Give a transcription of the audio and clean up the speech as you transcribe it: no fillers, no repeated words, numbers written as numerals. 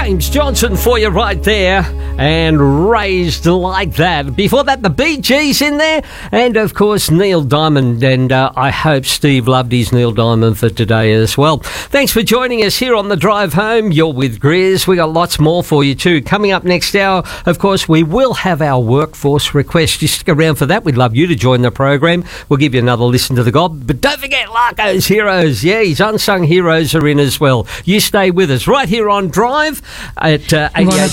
James Johnson for you right there, and Raised Like That. Before that, the Bee Gees in there, and of course Neil Diamond, and I hope Steve loved his Neil Diamond for today as well. Thanks for joining us here on the drive home. You're with Grizz. We got lots more for you too. Coming up next hour, of course, we will have our workforce request. You stick around for that. We'd love you to join the program. We'll give you another listen to the gob, but don't forget Larko's Heroes. Yeah, his unsung heroes are in as well. You stay with us right here on Drive at 88.